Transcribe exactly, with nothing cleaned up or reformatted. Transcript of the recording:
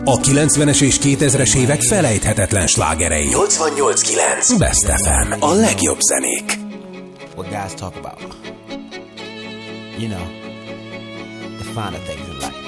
A kilencvenes és kétezres évek felejthetetlen slágerei. nyolcvannyolc kilenc Best ef em. A legjobb zenék. What guys talk about. You know, the finer things in life.